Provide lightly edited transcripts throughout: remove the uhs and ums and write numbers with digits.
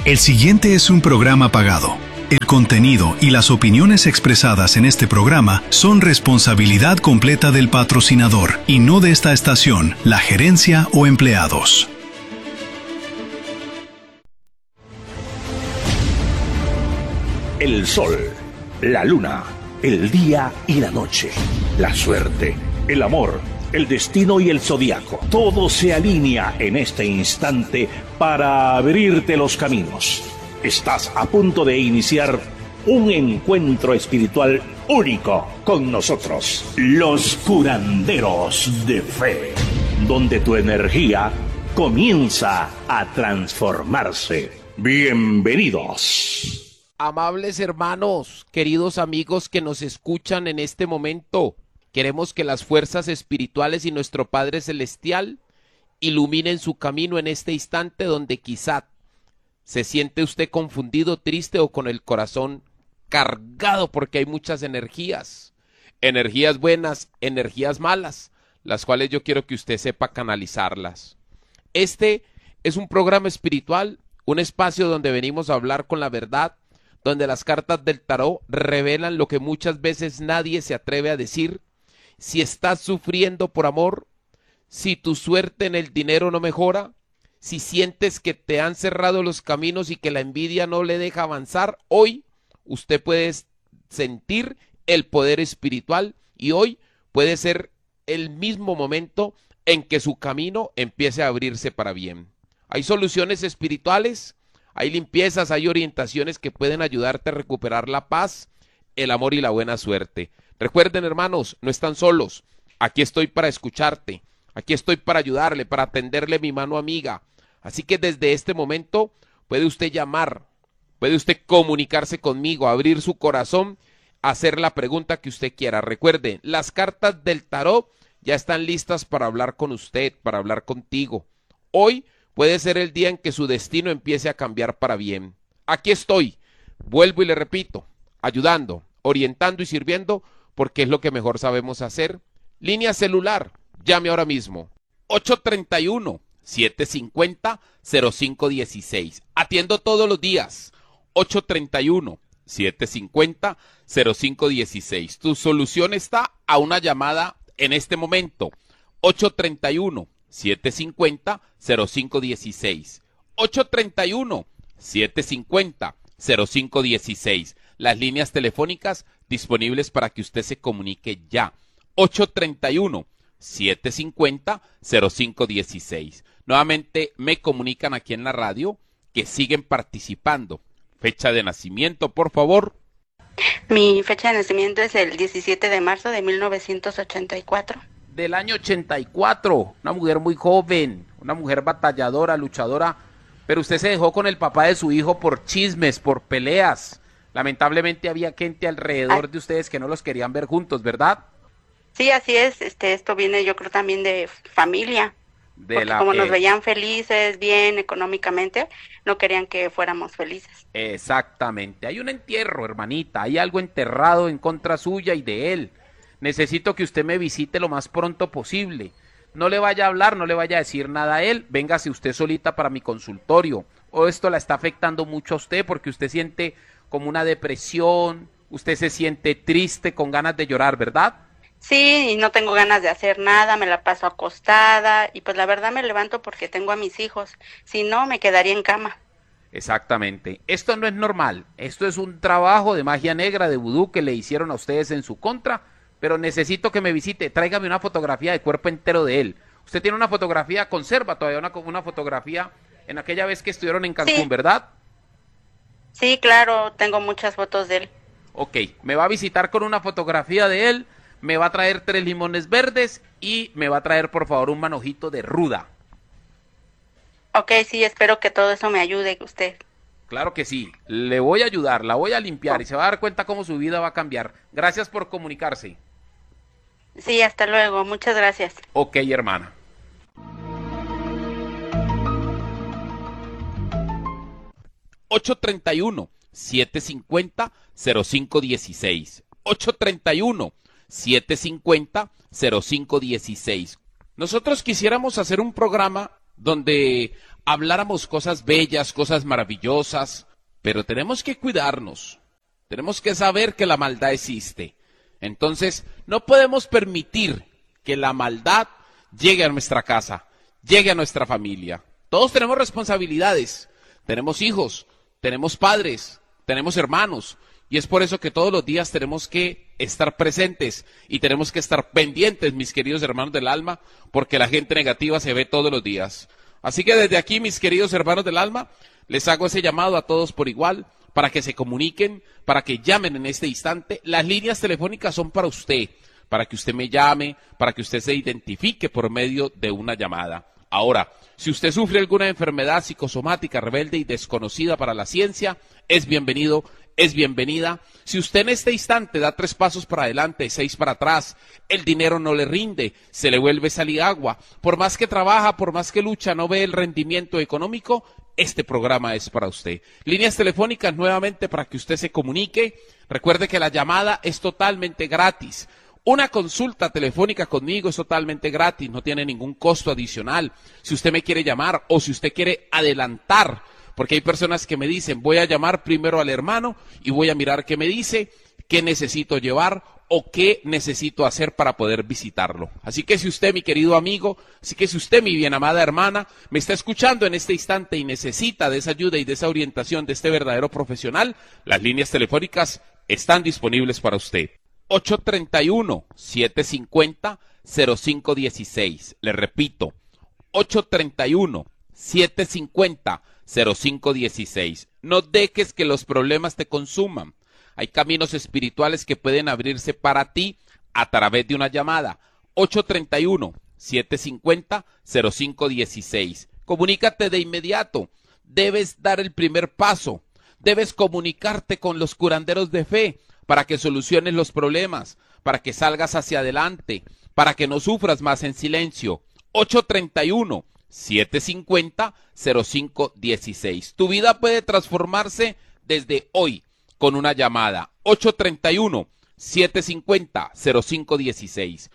El siguiente es un programa pagado. El contenido y las opiniones expresadas en este programa son responsabilidad completa del patrocinador y no de esta estación, la gerencia o empleados. El sol, la luna, el día y la noche, la suerte, el amor, el destino y el zodiaco. Todo se alinea en este instante para abrirte los caminos. Estás a punto de iniciar un encuentro espiritual único con nosotros, los curanderos de fe, donde tu energía comienza a transformarse. Bienvenidos. Amables hermanos, queridos amigos que nos escuchan en este momento, queremos que las fuerzas espirituales y nuestro Padre Celestial iluminen su camino en este instante donde quizá se siente usted confundido, triste o con el corazón cargado porque hay muchas energías buenas, energías malas, las cuales yo quiero que usted sepa canalizarlas. Este es un programa espiritual, un espacio donde venimos a hablar con la verdad, donde las cartas del tarot revelan lo que muchas veces nadie se atreve a decir. Si estás sufriendo por amor, si tu suerte en el dinero no mejora, si sientes que te han cerrado los caminos y que la envidia no le deja avanzar, hoy usted puede sentir el poder espiritual y hoy puede ser el mismo momento en que su camino empiece a abrirse para bien. Hay soluciones espirituales, hay limpiezas, hay orientaciones que pueden ayudarte a recuperar la paz, el amor y la buena suerte. Recuerden, hermanos, no están solos. Aquí estoy para escucharte. Aquí estoy para ayudarle, para tenderle mi mano amiga. Así que desde este momento puede usted llamar, puede usted comunicarse conmigo, abrir su corazón, hacer la pregunta que usted quiera. Recuerde, las cartas del tarot ya están listas para hablar con usted, para hablar contigo. Hoy puede ser el día en que su destino empiece a cambiar para bien. Aquí estoy, vuelvo y le repito, ayudando, orientando y sirviendo, porque es lo que mejor sabemos hacer. Línea celular, llame ahora mismo. 831-750-0516. Atiendo todos los días. 831-750-0516. Tu solución está a una llamada en este momento. 831-750-0516. 831-750-0516. Las líneas telefónicas disponibles para que usted se comunique ya. 831-750-0516. Nuevamente me comunican aquí en la radio que siguen participando. Fecha de nacimiento, por favor. Mi fecha de nacimiento es el 17 de marzo de 1984. Del año 84, una mujer muy joven, una mujer batalladora, luchadora, pero usted se dejó con el papá de su hijo por chismes, por peleas. Lamentablemente había gente alrededor de ustedes que no los querían ver juntos, ¿verdad? Sí, así es. Esto viene, yo creo, también de familia. Porque como nos veían felices, bien económicamente, no querían que fuéramos felices. Exactamente. Hay un entierro, hermanita. Hay algo enterrado en contra suya y de él. Necesito que usted me visite lo más pronto posible. No le vaya a hablar, no le vaya a decir nada a él. Véngase usted solita para mi consultorio. O esto la está afectando mucho a usted porque usted siente como una depresión, usted se siente triste, con ganas de llorar, ¿verdad? Sí, y no tengo ganas de hacer nada, me la paso acostada y pues la verdad me levanto porque tengo a mis hijos, si no me quedaría en cama. Exactamente, esto no es normal, esto es un trabajo de magia negra, de vudú que le hicieron a ustedes en su contra, pero necesito que me visite, tráigame una fotografía de cuerpo entero de él. Usted tiene una fotografía, conserva todavía una fotografía en aquella vez que estuvieron en Cancún, sí. ¿Verdad? Sí, claro, tengo muchas fotos de él. Ok, me va a visitar con una fotografía de él, me va a traer 3 limones verdes y me va a traer, por favor, un manojito de ruda. Ok, sí, espero que todo eso me ayude usted. Claro que sí, le voy a ayudar, la voy a limpiar y se va a dar cuenta cómo su vida va a cambiar. Gracias por comunicarse. Sí, hasta luego, muchas gracias. Ok, hermana. (831-750-0516) 831-750-0516. Nosotros quisiéramos hacer un programa donde habláramos cosas bellas, cosas maravillosas, pero tenemos que cuidarnos. Tenemos que saber que la maldad existe. Entonces, no podemos permitir que la maldad llegue a nuestra casa, llegue a nuestra familia. Todos tenemos responsabilidades, tenemos hijos, tenemos padres, tenemos hermanos, y es por eso que todos los días tenemos que estar presentes y tenemos que estar pendientes, mis queridos hermanos del alma, porque la gente negativa se ve todos los días. Así que desde aquí, mis queridos hermanos del alma, les hago ese llamado a todos por igual, para que se comuniquen, para que llamen en este instante. Las líneas telefónicas son para usted, para que usted me llame, para que usted se identifique por medio de una llamada. Ahora, si usted sufre alguna enfermedad psicosomática rebelde y desconocida para la ciencia, es bienvenido, es bienvenida. Si usted en este instante da 3 pasos para adelante, 6 para atrás, el dinero no le rinde, se le vuelve salir agua, por más que trabaja, por más que lucha, no ve el rendimiento económico, este programa es para usted. Líneas telefónicas nuevamente para que usted se comunique. Recuerde que la llamada es totalmente gratis. Una consulta telefónica conmigo es totalmente gratis, no tiene ningún costo adicional. Si usted me quiere llamar o si usted quiere adelantar, porque hay personas que me dicen, voy a llamar primero al hermano y voy a mirar qué me dice, qué necesito llevar o qué necesito hacer para poder visitarlo. Así que si usted, mi querido amigo, así que si usted, mi bien amada hermana, me está escuchando en este instante y necesita de esa ayuda y de esa orientación de este verdadero profesional, las líneas telefónicas están disponibles para usted. 831-750-0516. Le repito, 831-750-0516. No dejes que los problemas te consuman. Hay caminos espirituales que pueden abrirse para ti a través de una llamada. 831-750-0516. Comunícate de inmediato. Debes dar el primer paso. Debes comunicarte con los curanderos de fe para que soluciones los problemas, para que salgas hacia adelante, para que no sufras más en silencio. 831-750-0516. Tu vida puede transformarse desde hoy con una llamada. 831-750-0516.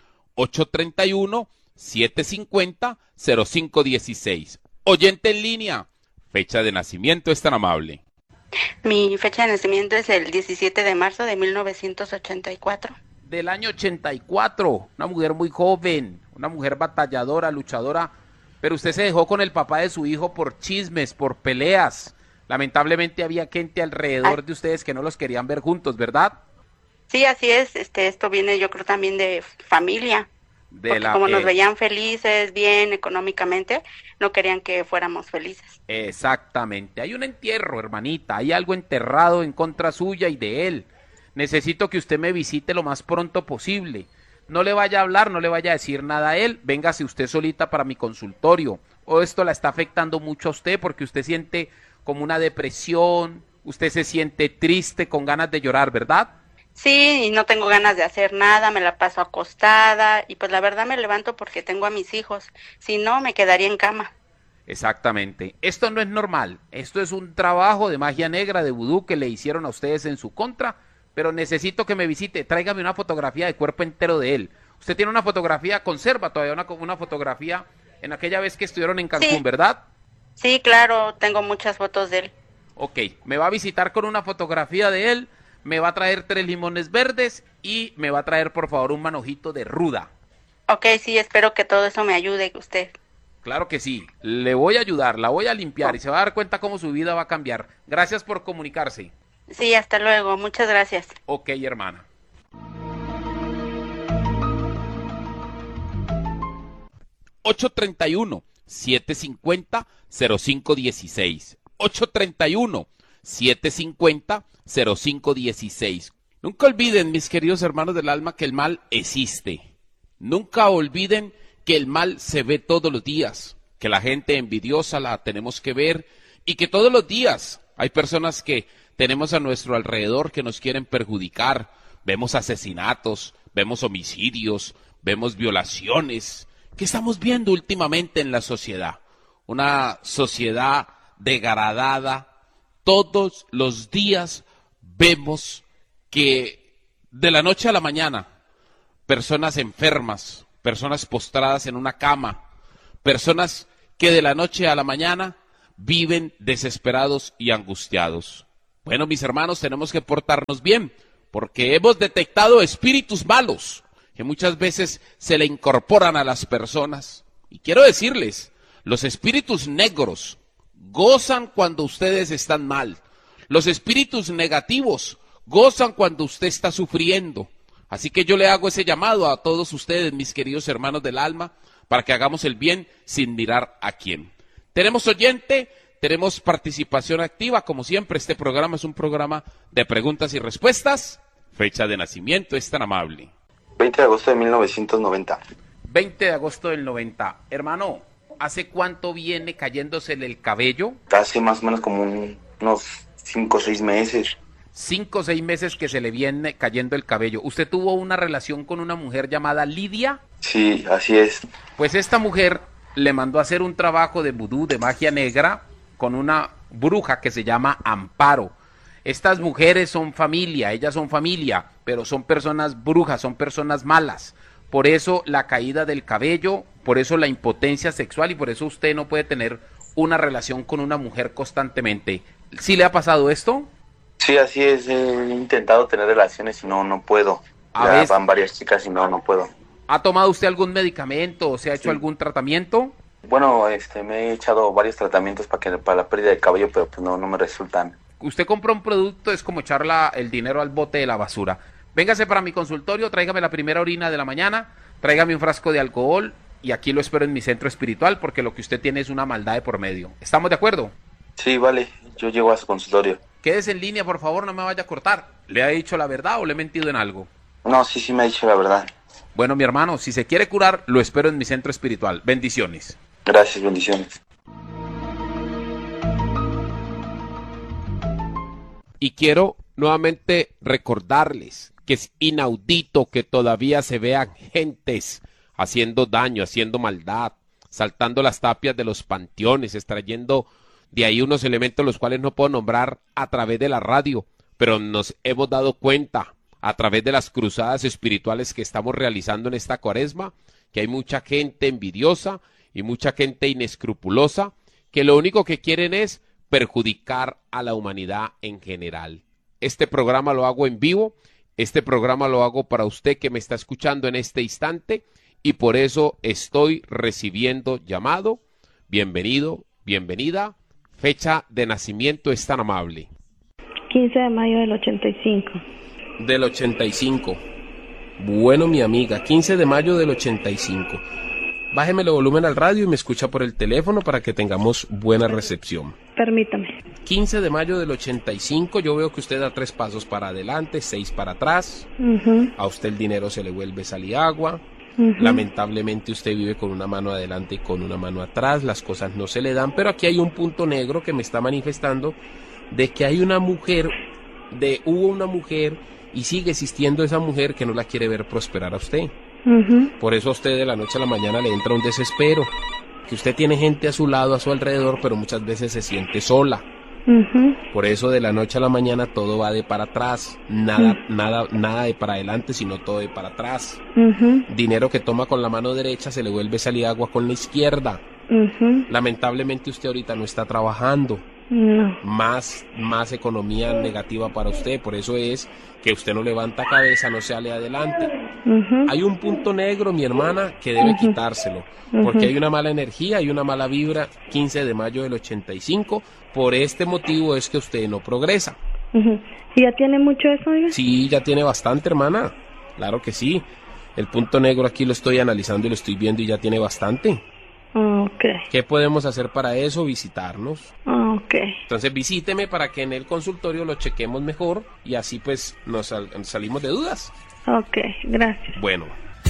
831-750-0516. Oyente en línea, fecha de nacimiento es tan amable. Mi fecha de nacimiento es el 17 de marzo de 1984. Del año 84, una mujer muy joven, una mujer batalladora, luchadora, pero usted se dejó con el papá de su hijo por chismes, por peleas. Lamentablemente había gente alrededor de ustedes que no los querían ver juntos, ¿verdad? Sí, así es. Esto viene, yo creo, también de familia. Porque como nos veían felices, bien económicamente, no querían que fuéramos felices. Exactamente. Hay un entierro, hermanita. Hay algo enterrado en contra suya y de él. Necesito que usted me visite lo más pronto posible. No le vaya a hablar, no le vaya a decir nada a él. Véngase usted solita para mi consultorio. O esto la está afectando mucho a usted porque usted siente como una depresión, usted se siente triste, con ganas de llorar, ¿verdad? Sí, y no tengo ganas de hacer nada, me la paso acostada y pues la verdad me levanto porque tengo a mis hijos, si no me quedaría en cama. Exactamente, esto no es normal, esto es un trabajo de magia negra, de vudú que le hicieron a ustedes en su contra, pero necesito que me visite, tráigame una fotografía de cuerpo entero de él. Usted tiene una fotografía, conserva todavía una fotografía en aquella vez que estuvieron en Cancún, sí. ¿Verdad? Sí, claro, tengo muchas fotos de él. Ok, me va a visitar con una fotografía de él, me va a traer 3 limones verdes y me va a traer, por favor, un manojito de ruda. Ok, sí, espero que todo eso me ayude usted. Claro que sí, le voy a ayudar, la voy a limpiar y se va a dar cuenta cómo su vida va a cambiar. Gracias por comunicarse. Sí, hasta luego, muchas gracias. Ok, hermana. (831-750-0516) 831-750-0516. Nunca olviden, mis queridos hermanos del alma, que el mal existe. Nunca olviden que el mal se ve todos los días, que la gente envidiosa la tenemos que ver y que todos los días hay personas que tenemos a nuestro alrededor que nos quieren perjudicar. Vemos asesinatos, vemos homicidios, vemos violaciones. ¿Qué estamos viendo últimamente en la sociedad? Una sociedad degradada. Todos los días vemos que de la noche a la mañana, personas enfermas, personas postradas en una cama, personas que de la noche a la mañana viven desesperados y angustiados. Bueno, mis hermanos, tenemos que portarnos bien, porque hemos detectado espíritus malos que muchas veces se le incorporan a las personas. Y quiero decirles, los espíritus negros gozan cuando ustedes están mal. Los espíritus negativos gozan cuando usted está sufriendo. Así que yo le hago ese llamado a todos ustedes, mis queridos hermanos del alma, para que hagamos el bien sin mirar a quién. Tenemos oyente, tenemos participación activa. Como siempre, este programa es un programa de preguntas y respuestas. Fecha de nacimiento, es tan amable. 20 de agosto de 1990. 20 de agosto del 90. Hermano, ¿hace cuánto viene cayéndosele el cabello? Hace más o menos como unos 5 o 6 meses. 5 o 6 meses que se le viene cayendo el cabello. ¿Usted tuvo una relación con una mujer llamada Lidia? Sí, así es. Pues esta mujer le mandó a hacer un trabajo de vudú, de magia negra, con una bruja que se llama Amparo. Estas mujeres son familia, ellas son familia, pero son personas brujas, son personas malas. Por eso la caída del cabello, por eso la impotencia sexual y por eso usted no puede tener una relación con una mujer constantemente. ¿Sí le ha pasado esto? Sí, así es. He intentado tener relaciones y no puedo. Ya van varias chicas y no puedo. ¿Ha tomado usted algún medicamento o se ha hecho algún tratamiento? Bueno, me he echado varios tratamientos para la pérdida de cabello, pero pues no me resultan. Usted compra un producto, es como echar el dinero al bote de la basura. Véngase para mi consultorio, tráigame la primera orina de la mañana, tráigame un frasco de alcohol y aquí lo espero en mi centro espiritual porque lo que usted tiene es una maldad de por medio. ¿Estamos de acuerdo? Sí, vale, yo llego a su consultorio. Quédese en línea, por favor, no me vaya a cortar. ¿Le ha dicho la verdad o le he mentido en algo? No, sí me ha dicho la verdad. Bueno, mi hermano, si se quiere curar, lo espero en mi centro espiritual. Bendiciones. Gracias, bendiciones. Y quiero nuevamente recordarles que es inaudito que todavía se vean gentes haciendo daño, haciendo maldad, saltando las tapias de los panteones, extrayendo de ahí unos elementos los cuales no puedo nombrar a través de la radio, pero nos hemos dado cuenta a través de las cruzadas espirituales que estamos realizando en esta cuaresma, que hay mucha gente envidiosa y mucha gente inescrupulosa, que lo único que quieren es perjudicar a la humanidad en general. Este programa lo hago en vivo, este programa lo hago para usted que me está escuchando en este instante y por eso estoy recibiendo llamado. Bienvenido, bienvenida. Fecha de nacimiento es tan amable. 15 de mayo del 85. Del 85. Bueno, mi amiga, 15 de mayo del 85. Bájeme el volumen al radio y me escucha por el teléfono para que tengamos buena recepción. Permítame. 15 de mayo del 85, yo veo que usted da 3 pasos para adelante, 6 para atrás. A usted el dinero se le vuelve sal y agua. Lamentablemente usted vive con una mano adelante y con una mano atrás, las cosas no se le dan, pero aquí hay un punto negro que me está manifestando de que hay una mujer, hubo una mujer y sigue existiendo esa mujer que no la quiere ver prosperar a usted. Por eso a usted de la noche a la mañana le entra un desespero, que usted tiene gente a su lado, a su alrededor, pero muchas veces se siente sola. Por eso de la noche a la mañana todo va de para atrás, nada de para adelante, sino todo de para atrás. Dinero que toma con la mano derecha se le vuelve salir agua con la izquierda. Lamentablemente usted ahorita no está trabajando. No. Más economía negativa para usted, por eso es que usted no levanta cabeza, no sale adelante. Hay un punto negro, mi hermana, que debe quitárselo, porque hay una mala energía, hay una mala vibra. 15 de mayo del 85, por este motivo es que usted no progresa. ¿Y ya tiene mucho eso, oiga? Sí, ya tiene bastante, hermana, claro que sí. El punto negro aquí lo estoy analizando y lo estoy viendo y ya tiene bastante. Okay. ¿Qué podemos hacer para eso? Visitarnos. Okay. Entonces visíteme para que en el consultorio lo chequemos mejor y así pues nos salimos de dudas. Okay, gracias. Bueno.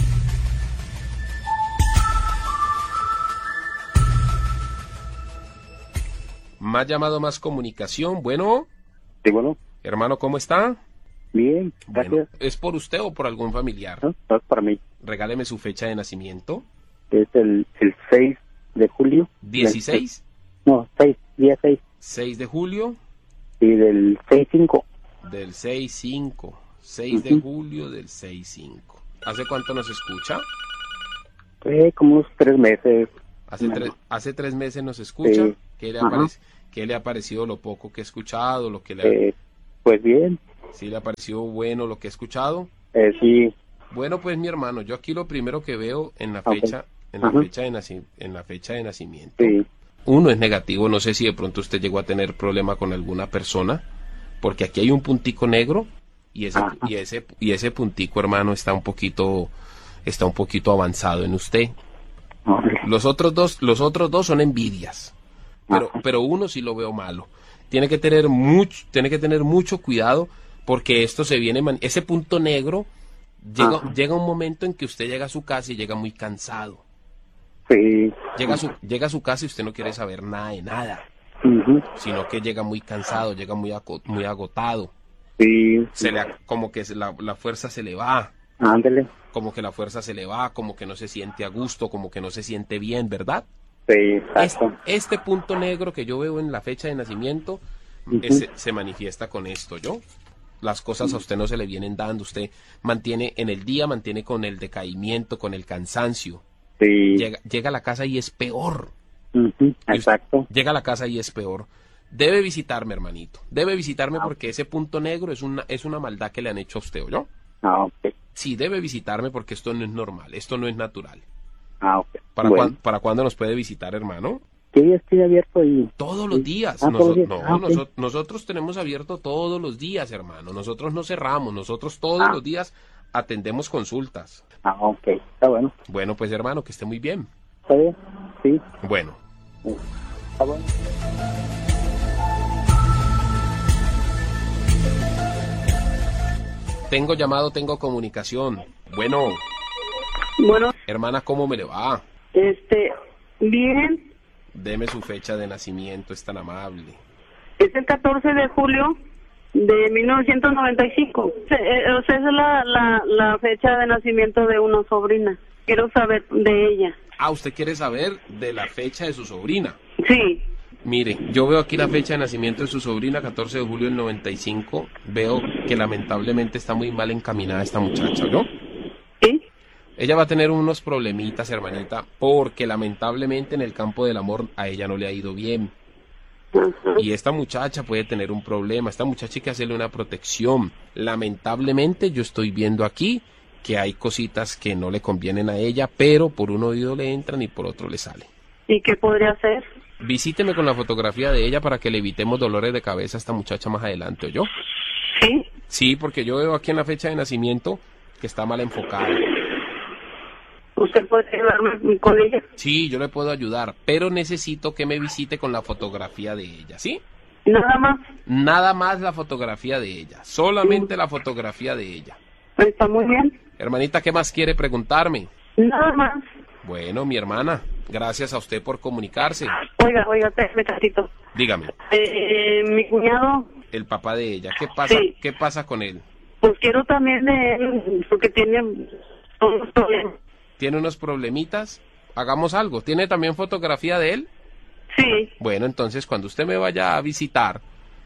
Más llamado, más comunicación. Bueno. Sí, bueno. Hermano, ¿cómo está? Bien, gracias. Bueno, ¿es por usted o por algún familiar? No, es para mí. Regáleme su fecha de nacimiento. Es el 6 de julio. ¿16? No, 6, día 6. 6 de julio. Y del 6-5. Del 6-5. 6 de julio del 6-5. ¿Hace cuánto nos escucha? Como unos 3 meses. Hace 3 meses nos escucha. Sí. ¿Qué le ha parecido lo poco que he escuchado, lo que le ha... Pues bien. ¿Sí le ha parecido bueno lo que he escuchado? Sí. Bueno, pues mi hermano, yo aquí lo primero que veo en la Okay. fecha, en la fecha de nacimiento, Sí. uno es negativo. No sé si de pronto usted llegó a tener problema con alguna persona, porque aquí hay un puntico negro y ese puntico, hermano, está un poquito avanzado en usted. Los otros dos son envidias, pero uno sí lo veo malo. Tiene que tener mucho cuidado, porque esto se viene, ese punto negro llega un momento en que usted llega a su casa y llega muy cansado. Sí. Llega a su casa y usted no quiere saber nada de nada, sino que llega muy cansado, llega muy agotado. Sí. Como que la fuerza se le va. Ándele. Como que la fuerza se le va, como que no se siente a gusto, como que no se siente bien, ¿verdad? Sí, exacto. Este punto negro que yo veo en la fecha de nacimiento se manifiesta con esto, ¿yo? Las cosas a usted no se le vienen dando, usted mantiene con el decaimiento, con el cansancio. Sí. Llega a la casa y es peor. Exacto. Llega a la casa y es peor. Debe visitarme, hermanito. Debe visitarme porque ese punto negro es una maldad que le han hecho a usted, ¿yo? Ok. Sí, debe visitarme porque esto no es normal, esto no es natural. Ok. ¿Para cuándo nos puede visitar, hermano? Sí, estoy abierto y... Todos los días. Todos los días. Nosotros tenemos abierto todos los días, hermano. Nosotros no cerramos, nosotros todos los días atendemos consultas. Ok, está bueno. Bueno, pues hermano, que esté muy bien. ¿Está bien? Sí. Bueno. Está bueno. Tengo comunicación. Bueno, hermana, ¿cómo me le va? Bien, Deme su fecha de nacimiento, es tan amable. es el 14 de julio de 1995. O sea, esa es la fecha de nacimiento de una sobrina. Quiero saber de ella. Ah, ¿usted quiere saber de la fecha de su sobrina? Sí. Mire, yo veo aquí la fecha de nacimiento de su sobrina, 14 de julio del 95. Veo que lamentablemente está muy mal encaminada esta muchacha, ¿no? Sí. Ella va a tener unos problemitas, hermanita, porque lamentablemente en el campo del amor a ella no le ha ido bien. Ajá. Y esta muchacha puede tener un problema, esta muchacha hay que hacerle una protección. Lamentablemente yo estoy viendo aquí que hay cositas que no le convienen a ella, pero por un oído le entran y por otro le sale. ¿Y qué podría hacer? Visíteme con la fotografía de ella para que le evitemos dolores de cabeza a esta muchacha más adelante, ¿oyó? Sí. Sí, porque yo veo aquí en la fecha de nacimiento que está mal enfocada. ¿Usted puede ayudarme con ella? Sí, yo le puedo ayudar, pero necesito que me visite con la fotografía de ella, ¿sí? Nada más. Nada más la fotografía de ella, solamente la fotografía de ella. Está muy bien. Hermanita, ¿qué más quiere preguntarme? Nada más. Bueno, mi hermana, gracias a usted por comunicarse. Oiga, espérame tantito. Dígame, Mi cuñado, el papá de ella, ¿qué pasa? Sí. ¿Qué pasa con él? pues quiero también de él, porque tiene unos problemas. ¿Tiene unos problemitas? Hagamos algo. ¿Tiene también fotografía de él? Sí. Bueno, entonces cuando usted me vaya a visitar,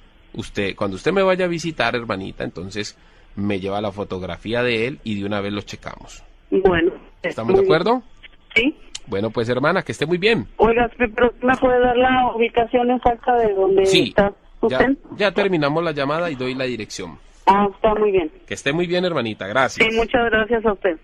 hermanita, entonces me lleva la fotografía de él y de una vez lo checamos. Bueno. ¿Estamos de acuerdo? Sí. Bueno, pues hermana, que esté muy bien. Oiga, pero ¿me puede dar la ubicación exacta de donde Sí, está usted? ya terminamos la llamada y doy la dirección. Ah, está muy bien. Que esté muy bien, hermanita, gracias. Sí, muchas gracias a usted.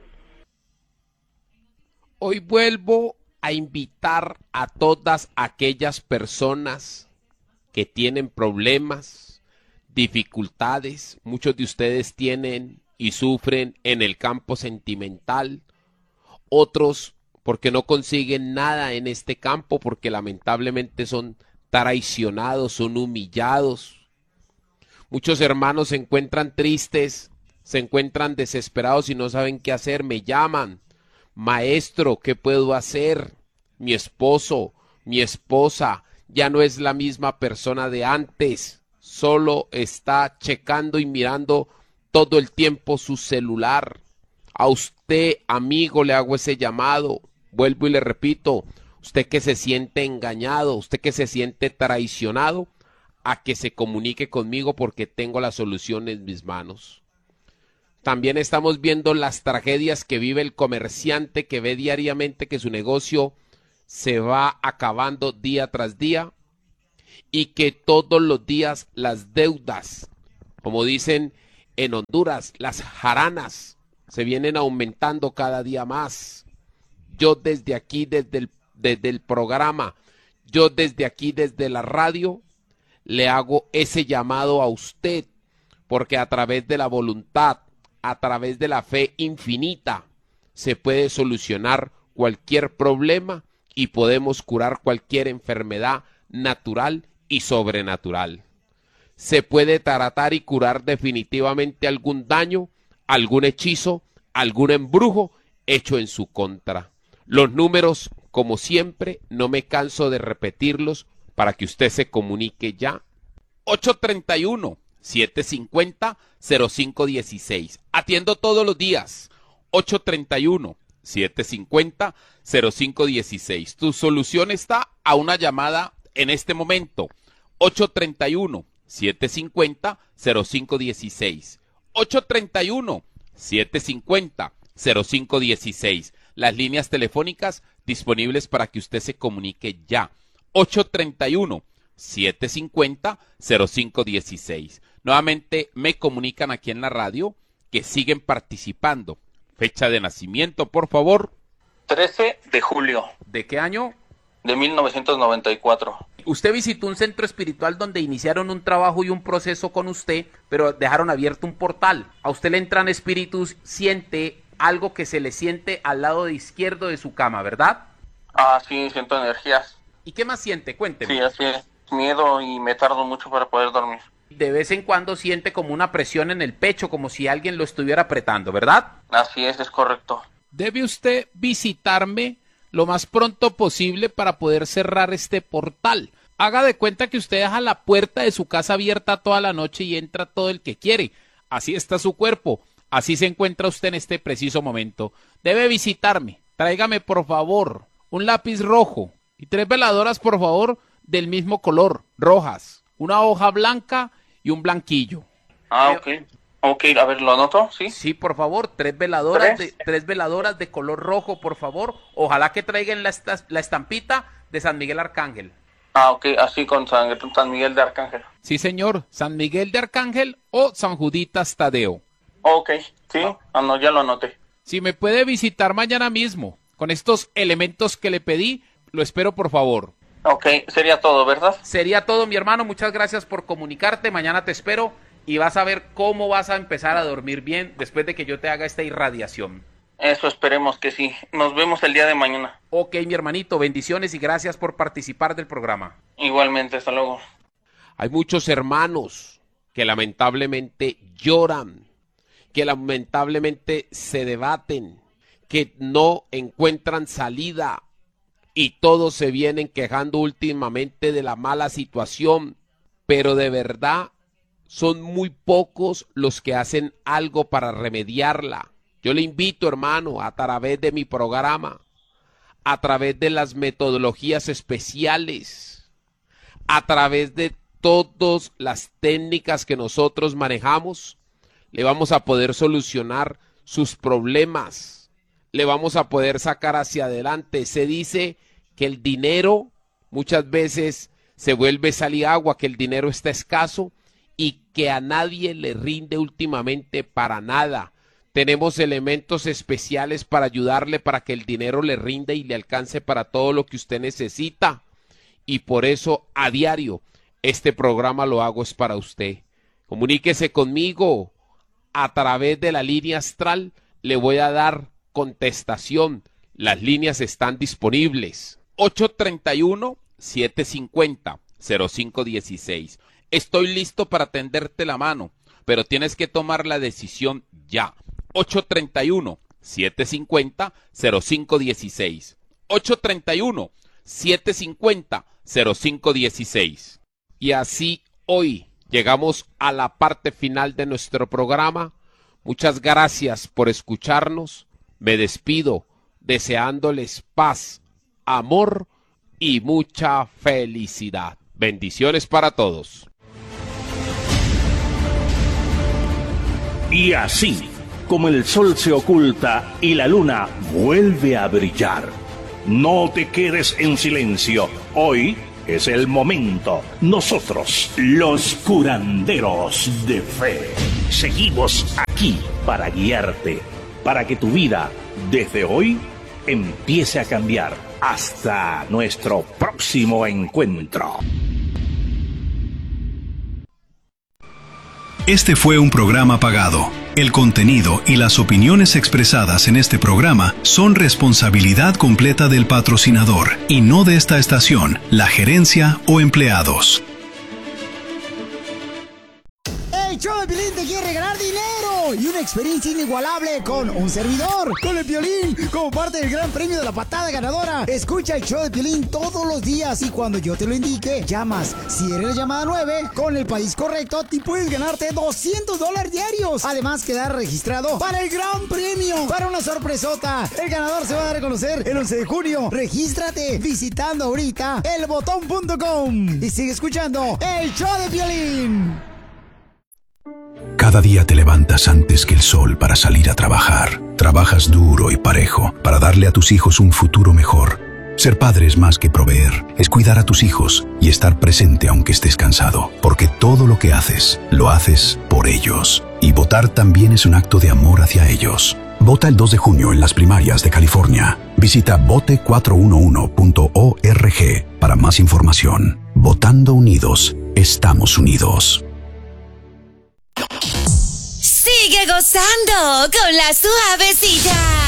Hoy vuelvo a invitar a todas aquellas personas que tienen problemas, dificultades. Muchos de ustedes tienen y sufren en el campo sentimental. Otros porque no consiguen nada en este campo, porque lamentablemente son traicionados, son humillados. Muchos hermanos se encuentran tristes, se encuentran desesperados y no saben qué hacer. Me llaman: maestro, ¿qué puedo hacer? Mi esposo, mi esposa ya no es la misma persona de antes, solo está checando y mirando todo el tiempo su celular. A usted, amigo, le hago ese llamado. Vuelvo y le repito, usted que se siente engañado, usted que se siente traicionado, a que se comunique conmigo porque tengo la solución en mis manos. También estamos viendo las tragedias que vive el comerciante, que ve diariamente que su negocio se va acabando día tras día y que todos los días las deudas, como dicen en Honduras, las jaranas, se vienen aumentando cada día más. Yo desde aquí, desde el programa, yo desde aquí, desde la radio, le hago ese llamado a usted, porque a través de la voluntad, a través de la fe infinita, se puede solucionar cualquier problema y podemos curar cualquier enfermedad natural y sobrenatural. Se puede tratar y curar definitivamente algún daño, algún hechizo, algún embrujo hecho en su contra. Los números, como siempre, no me canso de repetirlos para que usted se comunique ya. 831-750-0516. Atiendo todos los días. 831-750-0516. Tu solución está a una llamada en este momento. 831-750-0516. 831-750-0516. Las líneas telefónicas disponibles para que usted se comunique ya. 831-750-0516. Nuevamente me comunican aquí en la radio que siguen participando. Fecha de nacimiento, por favor. 13 de julio. ¿De qué año? De 1994. Usted visitó un centro espiritual donde iniciaron un trabajo y un proceso con usted, pero dejaron abierto un portal. A usted le entran espíritus, siente algo que se le siente al lado izquierdo de su cama, ¿verdad? Ah, sí, siento energías. ¿Y qué más siente? Cuénteme. Sí, así es. Miedo y me tardo mucho para poder dormir. De vez en cuando siente como una presión en el pecho, como si alguien lo estuviera apretando, ¿verdad? Así es correcto. Debe usted visitarme lo más pronto posible para poder cerrar este portal. Haga de cuenta que usted deja la puerta de su casa abierta toda la noche y entra todo el que quiere. Así está su cuerpo. Así se encuentra usted en este preciso momento. Debe visitarme. Tráigame, por favor, un lápiz rojo y 3 veladoras, por favor, del mismo color, rojas. Una hoja blanca y un blanquillo. Ah, ok. Ok, a ver, ¿lo anoto? Sí. Sí, por favor, 3 veladoras, tres veladoras de color rojo, por favor. Ojalá que traigan la estampita de San Miguel Arcángel. Ah, ok, así con San Miguel de Arcángel. Sí, señor, San Miguel de Arcángel o San Juditas Tadeo. Ok, sí, no, ya lo anoté. Si me puede visitar mañana mismo, con estos elementos que le pedí, lo espero, por favor. Ok, sería todo, ¿verdad? Sería todo, mi hermano, muchas gracias por comunicarte, mañana te espero y vas a ver cómo vas a empezar a dormir bien después de que yo te haga esta irradiación. Eso esperemos que sí. Nos vemos el día de mañana. Ok, mi hermanito, bendiciones y gracias por participar del programa. Igualmente, hasta luego. Hay muchos hermanos que lamentablemente lloran, que lamentablemente se debaten, que no encuentran salida y todos se vienen quejando últimamente de la mala situación, pero de verdad son muy pocos los que hacen algo para remediarla. Yo le invito, hermano, a través de mi programa, a través de las metodologías especiales, a través de todas las técnicas que nosotros manejamos, le vamos a poder solucionar sus problemas, le vamos a poder sacar hacia adelante. Se dice que el dinero muchas veces se vuelve sal y agua, que el dinero está escaso y que a nadie le rinde últimamente para nada. Tenemos elementos especiales para ayudarle para que el dinero le rinde y le alcance para todo lo que usted necesita. Y por eso a diario este programa lo hago es para usted. Comuníquese conmigo a través de la línea astral. Le voy a dar contestación. Las líneas están disponibles. 831-750-0516. Estoy listo para tenderte la mano, pero tienes que tomar la decisión ya. 831-750-0516. 831-750-0516. Y así hoy llegamos a la parte final de nuestro programa. Muchas gracias por escucharnos. Me despido deseándoles paz, amor y mucha felicidad. Bendiciones para todos. Y así como el sol se oculta y la luna vuelve a brillar, no te quedes en silencio. Hoy Es el momento. Nosotros, los curanderos de fe, seguimos aquí para guiarte, para que tu vida, desde hoy, empiece a cambiar. Hasta nuestro próximo encuentro. Este fue un programa pagado. El contenido y las opiniones expresadas en este programa son responsabilidad completa del patrocinador y no de esta estación, la gerencia o empleados. El show de Piolín te quiere regalar dinero y una experiencia inigualable con un servidor, con el Piolín, como parte del gran premio de la patada ganadora. Escucha el show de Piolín todos los días y cuando yo te lo indique, llamas. Si eres la llamada 9, con el país correcto, te puedes ganarte $200 diarios. Además, quedar registrado para el gran premio, para una sorpresota. El ganador se va a dar a conocer el 11 de junio. Regístrate visitando ahorita elbotón.com y sigue escuchando el show de Piolín. Cada día te levantas antes que el sol para salir a trabajar. Trabajas duro y parejo para darle a tus hijos un futuro mejor. Ser padre es más que proveer, es cuidar a tus hijos y estar presente aunque estés cansado. Porque todo lo que haces, lo haces por ellos. Y votar también es un acto de amor hacia ellos. Vota el 2 de junio en las primarias de California. Visita vote411.org para más información. Votando unidos, estamos unidos. Sigue gozando con la suavecita.